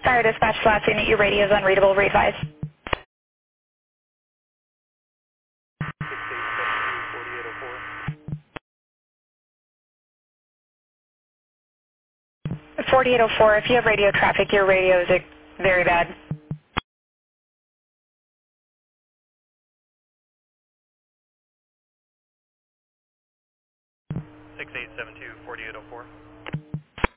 Fire dispatch last unit, your radio is unreadable, revise. 4804, if you have radio traffic, your radio is very bad. 6872 4804.